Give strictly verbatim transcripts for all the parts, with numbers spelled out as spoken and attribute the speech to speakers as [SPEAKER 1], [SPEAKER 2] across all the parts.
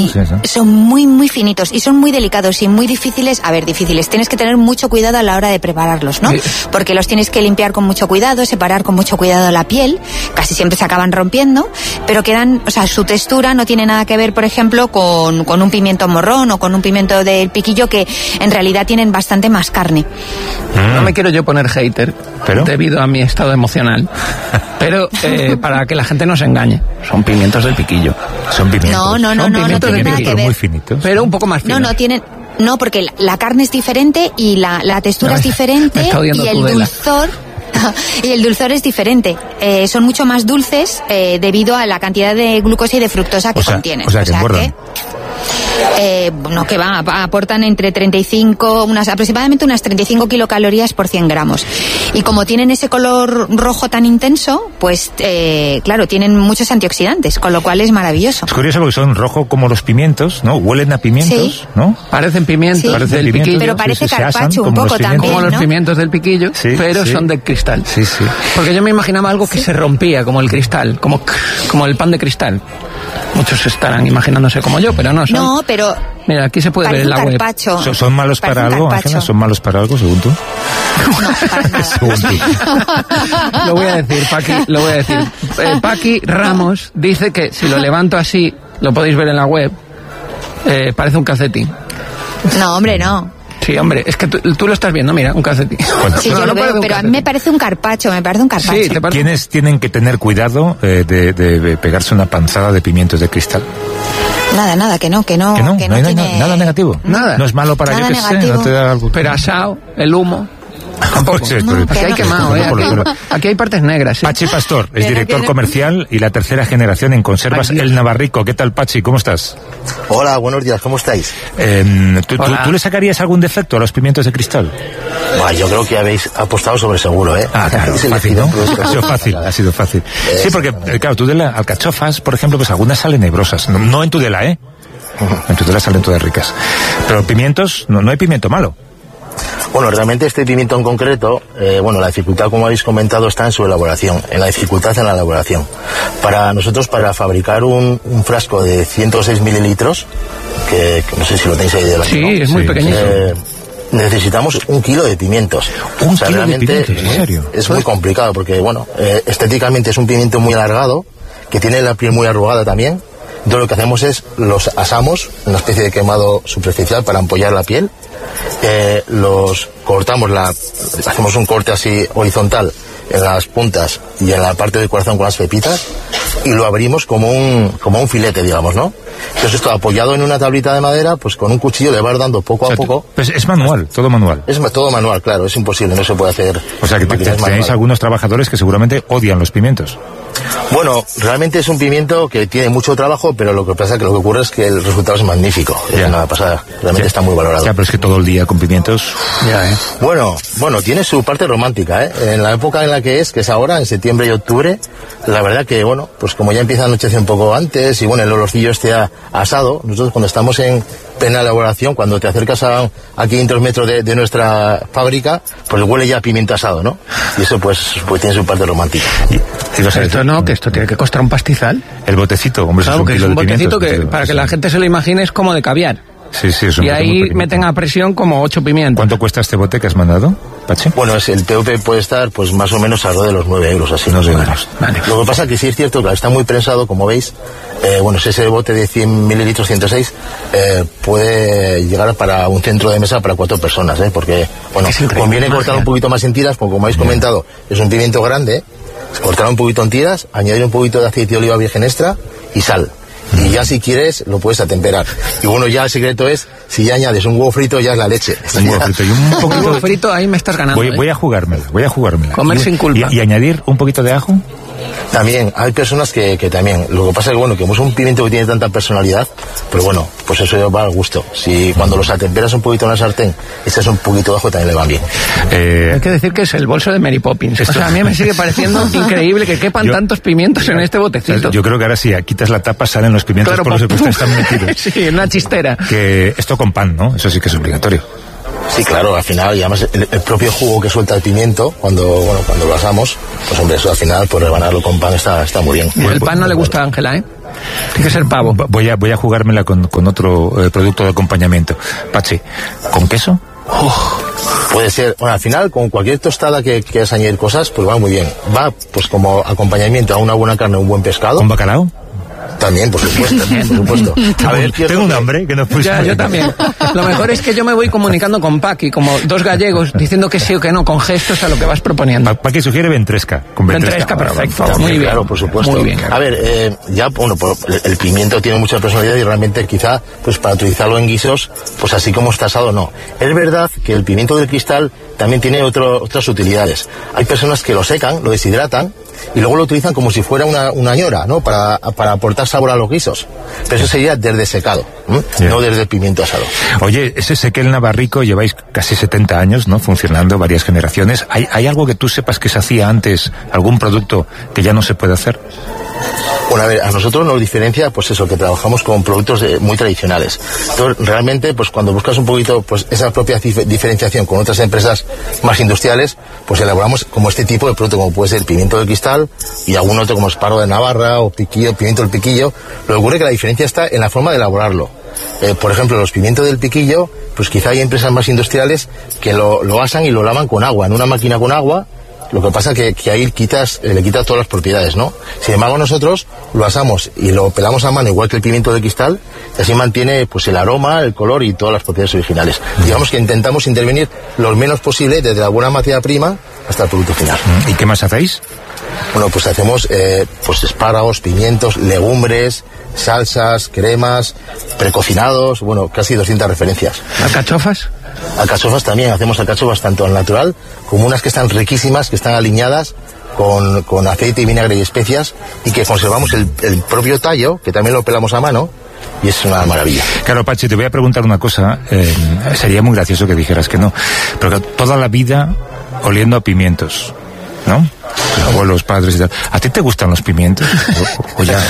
[SPEAKER 1] Sí, sí.
[SPEAKER 2] Son muy, muy finitos y son muy delicados y muy difíciles. A ver, difíciles. Tienes que tener mucho cuidado a la hora de prepararlos, ¿no? Sí. Porque los tienes que limpiar con mucho cuidado, separar con mucho cuidado la piel. Casi siempre se acaban rompiendo, pero quedan, o sea, su textura no tiene nada que ver, por ejemplo, con, con un pimiento morrón o con un pimiento del piquillo, que en realidad tienen bastante más carne.
[SPEAKER 3] Mm. No me quiero yo poner hater, ¿pero? Debido a mi estado emocional, pero eh, para que la gente no se engañe, son pimientos del piquillo.
[SPEAKER 1] Son pimientos.
[SPEAKER 2] No, no, no,
[SPEAKER 3] son
[SPEAKER 2] no, no tiene nada que ver.
[SPEAKER 1] Muy finitos.
[SPEAKER 3] Pero un poco más finos.
[SPEAKER 2] No, no tienen. No, porque la, la carne es diferente y la, la textura no, es diferente y el dulzor. Y el dulzor es diferente. Eh, son mucho más dulces eh, debido a la cantidad de glucosa y de fructosa que
[SPEAKER 1] o sea,
[SPEAKER 2] contienen.
[SPEAKER 1] O sea, que, o sea que
[SPEAKER 2] Eh, no, que va, aportan entre treinta y cinco, unas, aproximadamente unas treinta y cinco kilocalorías por cien gramos. Y como tienen ese color rojo tan intenso, pues, eh, claro, tienen muchos antioxidantes, con lo cual es maravilloso.
[SPEAKER 1] Es curioso porque son rojo como los pimientos, ¿no? Huelen a pimientos,
[SPEAKER 2] sí.
[SPEAKER 1] ¿no?
[SPEAKER 3] Parecen pimientos
[SPEAKER 2] sí.
[SPEAKER 3] Parecen
[SPEAKER 1] del
[SPEAKER 3] pimientos,
[SPEAKER 1] piquillo.
[SPEAKER 2] Pero parece
[SPEAKER 1] sí, sí,
[SPEAKER 2] carpaccio un
[SPEAKER 1] como
[SPEAKER 2] poco también,
[SPEAKER 3] como los
[SPEAKER 2] ¿no?
[SPEAKER 3] pimientos del piquillo,
[SPEAKER 1] sí,
[SPEAKER 3] pero
[SPEAKER 1] sí.
[SPEAKER 3] son de cristal.
[SPEAKER 1] Sí, sí.
[SPEAKER 3] Porque yo me imaginaba algo que sí. se rompía, como el cristal, como, como el pan de cristal. Muchos estarán imaginándose como yo, pero no son.
[SPEAKER 2] No, pero...
[SPEAKER 3] Mira, aquí se puede ver en la web.
[SPEAKER 1] ¿Son, ¿Son malos para algo, Ángela? ¿Son malos para algo, según tú?
[SPEAKER 2] No, para nada.
[SPEAKER 1] Según tú.
[SPEAKER 3] Lo voy a decir, Paqui, lo voy a decir. Eh, Paqui Ramos dice que si lo levanto así, lo podéis ver en la web, eh, parece un calcetín.
[SPEAKER 2] No, hombre, no.
[SPEAKER 3] Sí, hombre, es que tú, tú lo estás viendo, mira, un calcetín.
[SPEAKER 1] Bueno,
[SPEAKER 2] sí,
[SPEAKER 3] no,
[SPEAKER 2] yo
[SPEAKER 3] no
[SPEAKER 2] lo veo, pero a mí me parece un carpaccio, me parece un carpaccio.
[SPEAKER 3] Sí, ¿te parece?
[SPEAKER 1] ¿Quiénes tienen que tener cuidado eh, de, de pegarse una panzada de pimientos de cristal?
[SPEAKER 2] Nada, nada, que no, que no.
[SPEAKER 1] ¿Que no?
[SPEAKER 2] Que
[SPEAKER 1] ¿No,
[SPEAKER 2] no
[SPEAKER 1] hay
[SPEAKER 2] tiene...
[SPEAKER 1] nada negativo?
[SPEAKER 3] Nada.
[SPEAKER 1] ¿No es malo para
[SPEAKER 2] Nada
[SPEAKER 1] yo que
[SPEAKER 2] negativo.
[SPEAKER 1] sé? ¿No te da algo?
[SPEAKER 3] Pero asado, el humo... Tampoco.
[SPEAKER 1] Sí,
[SPEAKER 2] No,
[SPEAKER 3] Aquí hay
[SPEAKER 2] no.
[SPEAKER 3] quemado, ¿eh? Aquí, aquí hay partes negras. ¿eh?
[SPEAKER 1] Pachi Pastor es
[SPEAKER 2] Pero
[SPEAKER 1] director
[SPEAKER 2] que no.
[SPEAKER 1] comercial y la tercera generación en conservas
[SPEAKER 3] Ay,
[SPEAKER 1] El Navarrico. ¿Qué tal, Pachi? ¿Cómo estás?
[SPEAKER 4] Hola, buenos días, ¿cómo estáis?
[SPEAKER 1] Eh, ¿tú, tú,
[SPEAKER 3] Hola.
[SPEAKER 1] ¿Tú le sacarías algún defecto a los pimientos de cristal?
[SPEAKER 4] Bueno, yo creo que habéis apostado sobre seguro, ¿eh?
[SPEAKER 1] Ah, claro,
[SPEAKER 4] Es el
[SPEAKER 1] fácil, ¿no?
[SPEAKER 4] elegido producto.
[SPEAKER 1] Ha sido fácil, ha sido fácil. Sí, porque, eh, claro, Tudela, alcachofas, por ejemplo, pues algunas salen nebrosas. No, no en Tudela, ¿eh? En Tudela salen todas ricas. Pero pimientos, no, no hay pimiento malo.
[SPEAKER 4] Bueno, realmente este pimiento en concreto, eh, bueno, la dificultad, como habéis comentado, está en su elaboración, en la dificultad en la elaboración. Para nosotros, para fabricar un, un frasco de ciento seis mililitros, que, que no sé si lo tenéis ahí delante,
[SPEAKER 3] Sí,
[SPEAKER 4] ¿no?
[SPEAKER 3] es muy
[SPEAKER 1] Sí,
[SPEAKER 3] pequeñito.
[SPEAKER 4] Eh, necesitamos un kilo de pimientos.
[SPEAKER 1] Un
[SPEAKER 4] o sea,
[SPEAKER 1] kilo de
[SPEAKER 4] realmente
[SPEAKER 1] pimientos, ¿en serio?
[SPEAKER 4] es muy complicado porque, bueno, eh, estéticamente es un pimiento muy alargado, que tiene la piel muy arrugada también. Entonces lo que hacemos es los asamos, una especie de quemado superficial para ampollar la piel. Eh, los cortamos, la, hacemos un corte así horizontal en las puntas y en la parte del corazón con las pepitas y lo abrimos como un, como un filete, digamos, ¿no? Entonces esto apoyado en una tablita de madera, pues con un cuchillo le vas dando poco
[SPEAKER 1] O sea,
[SPEAKER 4] a poco.
[SPEAKER 1] Pues es manual, todo manual.
[SPEAKER 4] Es todo manual, claro, es imposible, no se puede hacer.
[SPEAKER 1] O sea que te- te-
[SPEAKER 4] máquinas
[SPEAKER 1] tenéis
[SPEAKER 4] manual.
[SPEAKER 1] algunos trabajadores que seguramente odian los pimientos.
[SPEAKER 4] Bueno, realmente es un pimiento que tiene mucho trabajo, pero lo que pasa es que lo que ocurre es que el resultado es magnífico.
[SPEAKER 1] Ya.
[SPEAKER 4] Es una pasada, realmente
[SPEAKER 1] Ya.
[SPEAKER 4] está muy valorado.
[SPEAKER 1] Ya, pero es que todo el día con pimientos...
[SPEAKER 3] Ya, ¿eh?
[SPEAKER 4] Bueno, bueno, tiene su parte romántica, ¿eh? En la época en la que es, que es ahora, en septiembre y octubre, la verdad que, bueno, pues como ya empieza a anochecer un poco antes y bueno, el olorcillo este a- asado, nosotros cuando estamos en plena elaboración, cuando te acercas a, a quinientos metros de, de nuestra fábrica, pues huele ya a pimiento asado, ¿no? Y eso pues, pues tiene su parte romántica.
[SPEAKER 1] Y, y los-
[SPEAKER 3] Esto no, que esto tiene que costar un pastizal.
[SPEAKER 1] El botecito, hombre, eso
[SPEAKER 3] Claro,
[SPEAKER 1] es un
[SPEAKER 3] que es
[SPEAKER 1] kilo
[SPEAKER 3] un
[SPEAKER 1] de
[SPEAKER 3] botecito
[SPEAKER 1] pimientos.
[SPEAKER 3] que, para que
[SPEAKER 1] Sí.
[SPEAKER 3] la gente se lo imagine, es como de caviar.
[SPEAKER 1] Sí, sí, es un
[SPEAKER 3] Y
[SPEAKER 1] bote muy
[SPEAKER 3] ahí
[SPEAKER 1] pequeñito.
[SPEAKER 3] meten a presión como ocho pimientos.
[SPEAKER 1] ¿Cuánto cuesta este bote que has mandado, Pachi?
[SPEAKER 4] Bueno, es, el P O P puede estar pues más o menos alrededor de los nueve euros, así.
[SPEAKER 1] nueve
[SPEAKER 4] más o
[SPEAKER 1] euros,
[SPEAKER 4] menos.
[SPEAKER 3] vale.
[SPEAKER 4] Lo que pasa es que sí es cierto que está muy prensado, como veis. Eh, bueno, si ese bote de cien mililitros, ciento seis, eh, puede llegar para un centro de mesa para cuatro personas, ¿eh? Porque, bueno,
[SPEAKER 3] Es increíble,
[SPEAKER 4] conviene
[SPEAKER 3] magia.
[SPEAKER 4] cortar un poquito más en tiras, porque como habéis comentado, es un pimiento grande, cortar un poquito en tiras, añadir un poquito de aceite de oliva virgen extra y sal. Y ya si quieres, lo puedes atemperar. Y bueno, ya el secreto es, si ya añades un huevo frito, ya es la leche.
[SPEAKER 1] Un huevo frito y un
[SPEAKER 3] Un
[SPEAKER 1] poquito
[SPEAKER 3] huevo
[SPEAKER 1] de...
[SPEAKER 3] frito, ahí me estás ganando.
[SPEAKER 1] Voy,
[SPEAKER 3] ¿eh?
[SPEAKER 1] voy a jugármela, voy a jugármela.
[SPEAKER 3] Comer
[SPEAKER 1] Y-
[SPEAKER 3] sin culpa.
[SPEAKER 1] Y, y añadir un poquito de ajo.
[SPEAKER 4] También, hay personas que, que también, lo que pasa es que bueno, que como es un pimiento que tiene tanta personalidad, pero bueno, pues eso va al gusto. Si cuando los atemperas un poquito en la sartén, echas un poquito de ajo, también le van bien.
[SPEAKER 1] Eh,
[SPEAKER 3] Hay que decir que es el bolso de Mary Poppins. O sea, a mí me sigue pareciendo increíble que quepan
[SPEAKER 1] Yo-
[SPEAKER 3] tantos pimientos en este botecito.
[SPEAKER 1] yo creo que ahora sí, quitas la tapa, salen los pimientos
[SPEAKER 3] Claro,
[SPEAKER 1] por los que
[SPEAKER 3] pum.
[SPEAKER 1] están metidos.
[SPEAKER 3] Sí, en una chistera.
[SPEAKER 1] Que esto con pan, ¿no? Eso sí que es obligatorio.
[SPEAKER 4] Sí, claro, al final, y además el, el propio jugo que suelta el pimiento, cuando, bueno, cuando lo asamos, pues hombre, eso al final, por rebanarlo con pan está, está muy bien.
[SPEAKER 3] El pan no le gusta a Ángela, ¿eh? Tiene que ser pavo.
[SPEAKER 1] Voy a, voy a jugármela con, con otro eh, producto de acompañamiento. Pachi, ¿con queso?
[SPEAKER 4] Uf, puede ser, bueno, al final con cualquier tostada que quieras añadir cosas, pues va muy bien. Va pues como acompañamiento a una buena carne, un buen pescado.
[SPEAKER 1] ¿Con bacalao?
[SPEAKER 4] También, por supuesto, por supuesto.
[SPEAKER 1] A ver, tengo un hambre que no puedo.
[SPEAKER 3] Ya, yo también. Lo mejor es que yo me voy comunicando con Paqui, como dos gallegos, diciendo que sí o que no, con gestos a lo que vas proponiendo.
[SPEAKER 1] Pa Paqui sugiere ventresca. Con
[SPEAKER 3] ventresca, ventresca perfecto. Bueno,
[SPEAKER 4] muy
[SPEAKER 3] bien.
[SPEAKER 4] Claro, por supuesto.
[SPEAKER 3] Muy bien.
[SPEAKER 4] A ver, eh, ya, bueno, el, el pimiento tiene mucha personalidad y realmente quizá, pues para utilizarlo en guisos, pues así como está asado, no. Es verdad que el pimiento del cristal también tiene otro, otras utilidades. Hay personas que lo secan, lo deshidratan, y luego lo utilizan como si fuera una, una ñora, ¿no? Para, para aportar sabor a los guisos. Pero eso sería desde secado, ¿no? Yeah. No desde el pimiento asado.
[SPEAKER 1] Oye, ese Ezequiel Navarrico, lleváis casi setenta años, ¿no? Funcionando, varias generaciones. ¿Hay, ¿Hay algo que tú sepas que se hacía antes, algún producto que ya no se puede hacer?
[SPEAKER 4] Bueno, a ver, a nosotros nos diferencia, pues eso, que trabajamos con productos de, muy tradicionales. Entonces, realmente, pues cuando buscas un poquito, pues esa propia dif diferenciación con otras empresas más industriales, pues elaboramos como este tipo de producto, como puede ser el pimiento del cristal y algún otro como esparro de Navarra o piquillo, pimiento del piquillo. Lo que ocurre es que la diferencia está en la forma de elaborarlo. Eh, por ejemplo, los pimientos del piquillo, pues quizá hay empresas más industriales que lo, lo asan y lo lavan con agua, en una máquina con agua. Lo que pasa es que, que ahí quitas, eh, le quitas todas las propiedades, ¿no? Sin embargo, nosotros lo asamos y lo pelamos a mano, igual que el pimiento de cristal, y así mantiene pues el aroma, el color y todas las propiedades originales. Mm. Digamos que intentamos intervenir lo menos posible desde la buena materia prima hasta el producto final.
[SPEAKER 1] ¿Y qué más hacéis?
[SPEAKER 4] Bueno, pues hacemos eh, pues espárragos, pimientos, legumbres, salsas, cremas, precocinados, bueno, casi doscientas referencias.
[SPEAKER 3] ¿Alcachofas?
[SPEAKER 4] Alcachofas también, hacemos alcachofas tanto al natural como unas que están riquísimas, que están aliñadas con, con aceite y vinagre y especias y que conservamos el, el propio tallo, que también lo pelamos a mano. Y es una maravilla.
[SPEAKER 1] Claro, Pachi, te voy a preguntar una cosa. Eh, sería muy gracioso que dijeras que no, pero que toda la vida oliendo a pimientos, ¿no? Los abuelos, padres y tal. ¿A ti te gustan los pimientos? O, o ya...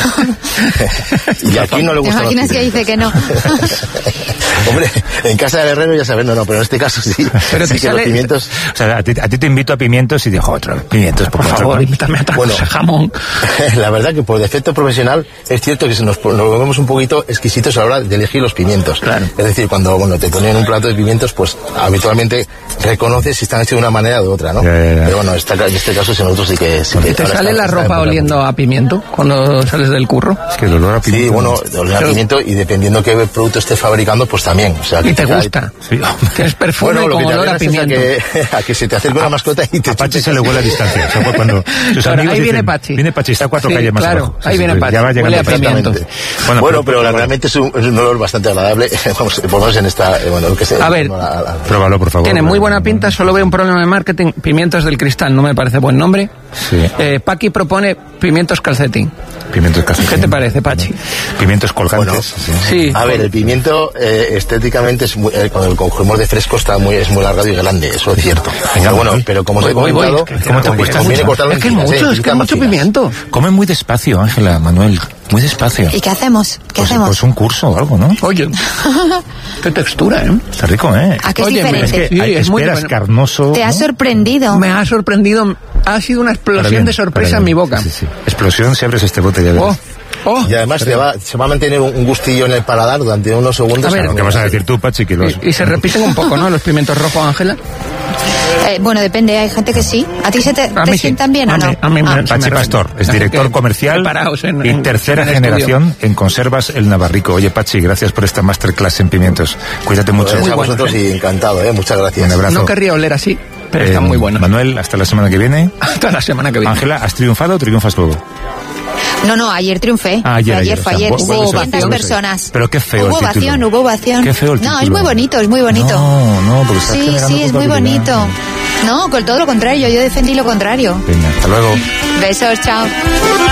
[SPEAKER 4] Y aquí no le gustan los pimientos.
[SPEAKER 2] ¿Te imaginas que dice que no?
[SPEAKER 4] Hombre, en casa del herrero ya sabes, no, no, pero en este caso sí.
[SPEAKER 3] Pero
[SPEAKER 4] sí
[SPEAKER 3] que
[SPEAKER 4] sale... los pimientos...
[SPEAKER 1] O sea, a ti, a ti te invito a pimientos y digo, otro, pimientos, por,
[SPEAKER 3] por favor, invítame a otra
[SPEAKER 4] bueno,
[SPEAKER 3] cosa, jamón.
[SPEAKER 4] La verdad que por defecto profesional es cierto que se nos, nos volvemos un poquito exquisitos a la hora de elegir los pimientos.
[SPEAKER 3] Claro.
[SPEAKER 4] Es decir, cuando bueno te ponen un plato de pimientos, pues habitualmente reconoces si están hechos de una manera o de otra, ¿no?
[SPEAKER 1] Ya, ya, ya.
[SPEAKER 4] Pero bueno, esta, en este caso sí, nosotros sí que... Sí que
[SPEAKER 3] ¿Te sale la ropa oliendo a pimiento cuando sales del curro?
[SPEAKER 1] Es que el olor a pimiento...
[SPEAKER 4] Sí, bueno, olor a pimiento y dependiendo qué producto estés fabricando, pues también. O sea,
[SPEAKER 3] ¿Y te gusta?
[SPEAKER 1] Sí.
[SPEAKER 3] Que es perfume
[SPEAKER 4] bueno,
[SPEAKER 3] con olor a pimiento.
[SPEAKER 4] A que, a que se te acerque una mascota y te...
[SPEAKER 1] A Pachi se le huele a distancia. O sea, pues cuando sus
[SPEAKER 3] claro,
[SPEAKER 1] amigos
[SPEAKER 3] ahí viene
[SPEAKER 1] dicen,
[SPEAKER 3] Pachi.
[SPEAKER 1] Viene Pachi, está a cuatro
[SPEAKER 3] sí,
[SPEAKER 1] calles más
[SPEAKER 3] claro,
[SPEAKER 1] abajo.
[SPEAKER 3] ahí
[SPEAKER 1] Sí,
[SPEAKER 3] viene
[SPEAKER 1] sí,
[SPEAKER 3] Pachi.
[SPEAKER 1] Ya va
[SPEAKER 3] Huele a pimiento.
[SPEAKER 4] Bueno,
[SPEAKER 1] bueno,
[SPEAKER 4] bueno, pero,
[SPEAKER 1] pero,
[SPEAKER 4] realmente es un, es un olor bastante agradable. Vamos, por lo menos en esta... Eh, bueno, lo que sea,
[SPEAKER 3] a ver,
[SPEAKER 4] no, la, la...
[SPEAKER 1] pruébalo, por favor.
[SPEAKER 3] Tiene muy buena pinta, solo veo un problema de marketing. Pimientos del cristal, no me parece buen nombre.
[SPEAKER 1] Sí.
[SPEAKER 3] Eh, Paqui propone pimientos calcetín.
[SPEAKER 1] Pimientos calcetín.
[SPEAKER 3] ¿Qué te parece, Pachi?
[SPEAKER 1] Pimientos colgantes.
[SPEAKER 4] Bueno,
[SPEAKER 1] sí.
[SPEAKER 3] sí.
[SPEAKER 4] A ver, el pimiento eh, estéticamente es muy, eh, cuando cogemos de fresco está muy, es muy largado y grande, eso es cierto.
[SPEAKER 1] Venga,
[SPEAKER 4] bueno,
[SPEAKER 1] voy.
[SPEAKER 4] pero como os he
[SPEAKER 3] Voy, voy,
[SPEAKER 4] comentado,
[SPEAKER 3] voy.
[SPEAKER 1] ¿Cómo te cuesta
[SPEAKER 4] conviene
[SPEAKER 1] mucho?
[SPEAKER 4] cortarlo
[SPEAKER 3] Es que es
[SPEAKER 4] en tiras,
[SPEAKER 3] mucho,
[SPEAKER 4] eh,
[SPEAKER 3] es que es mucho
[SPEAKER 4] finas.
[SPEAKER 3] pimiento.
[SPEAKER 1] Come muy despacio, Ángela, Manuel. Muy despacio.
[SPEAKER 2] ¿Y qué hacemos? ¿Qué
[SPEAKER 1] Pues,
[SPEAKER 2] hacemos?
[SPEAKER 1] pues un curso o algo, ¿no?
[SPEAKER 3] Oye, qué textura, ¿eh?
[SPEAKER 1] Está rico, ¿eh?
[SPEAKER 2] ¿A qué es
[SPEAKER 3] Oye,
[SPEAKER 2] diferente?
[SPEAKER 1] Es que
[SPEAKER 3] Sí,
[SPEAKER 1] hay,
[SPEAKER 3] es muy
[SPEAKER 1] esperas
[SPEAKER 3] bueno.
[SPEAKER 1] carnoso.
[SPEAKER 2] ¿Te ha
[SPEAKER 1] ¿no?
[SPEAKER 2] sorprendido?
[SPEAKER 3] Me ha sorprendido, ha sido una
[SPEAKER 1] Para
[SPEAKER 3] explosión
[SPEAKER 1] bien,
[SPEAKER 3] de sorpresa
[SPEAKER 1] para
[SPEAKER 3] en mi
[SPEAKER 1] bien.
[SPEAKER 3] boca.
[SPEAKER 1] Sí, sí, sí. Explosión si abres este bote, ya
[SPEAKER 3] Oh,
[SPEAKER 1] verás.
[SPEAKER 3] oh.
[SPEAKER 4] Y además te va, se va a mantener un, un gustillo en el paladar durante unos segundos.
[SPEAKER 3] A ver,
[SPEAKER 1] Lo que vas a decir tú, Pachi, que lo has...
[SPEAKER 3] Y, y se repiten un poco, ¿no? Los pimientos rojos, Ángela.
[SPEAKER 2] Eh, bueno, depende, hay gente que sí. ¿A ti se te,
[SPEAKER 3] A
[SPEAKER 2] te
[SPEAKER 3] mí sí.
[SPEAKER 2] sientan bien
[SPEAKER 3] A
[SPEAKER 2] o no?
[SPEAKER 3] mí- a mí me-
[SPEAKER 2] Ah.
[SPEAKER 1] Pachi
[SPEAKER 3] me
[SPEAKER 1] Pastor,
[SPEAKER 3] repite.
[SPEAKER 1] es
[SPEAKER 3] Así
[SPEAKER 1] director
[SPEAKER 3] que,
[SPEAKER 1] comercial
[SPEAKER 3] preparaos en-
[SPEAKER 1] y
[SPEAKER 3] en-
[SPEAKER 1] tercera
[SPEAKER 3] en el
[SPEAKER 1] generación en Conservas El Navarrico. Oye, Pachi, gracias por esta masterclass en pimientos. Cuídate mucho.
[SPEAKER 4] Gracias a
[SPEAKER 3] Muy
[SPEAKER 4] vosotros
[SPEAKER 3] bueno,
[SPEAKER 4] y encantado, ¿eh? Muchas gracias.
[SPEAKER 1] Un abrazo.
[SPEAKER 3] No querría oler así, pero está
[SPEAKER 1] Eh,
[SPEAKER 3] muy bueno.
[SPEAKER 1] Manuel, hasta la semana que viene.
[SPEAKER 3] Hasta la semana que viene.
[SPEAKER 1] Ángela, ¿has triunfado o triunfas luego?
[SPEAKER 2] No, no, ayer triunfé.
[SPEAKER 1] Ah, ayer,
[SPEAKER 2] Fue
[SPEAKER 1] ayer,
[SPEAKER 2] ayer fue
[SPEAKER 1] o sea,
[SPEAKER 2] ayer.
[SPEAKER 1] vos-
[SPEAKER 2] Hubo
[SPEAKER 1] vos-
[SPEAKER 2] doscientas
[SPEAKER 1] vos-
[SPEAKER 2] personas.
[SPEAKER 1] Pero qué feo
[SPEAKER 2] Hubo
[SPEAKER 1] el título.
[SPEAKER 2] ovación, hubo ovación.
[SPEAKER 1] Qué feo el
[SPEAKER 2] No, es
[SPEAKER 1] título.
[SPEAKER 2] muy bonito, es muy bonito.
[SPEAKER 1] No, no, porque estás
[SPEAKER 2] Sí,
[SPEAKER 1] generando
[SPEAKER 2] sí, es muy
[SPEAKER 1] culpabilidad.
[SPEAKER 2] bonito. No, con todo lo contrario, yo defendí lo contrario.
[SPEAKER 1] Venga, hasta luego.
[SPEAKER 2] Besos, chao.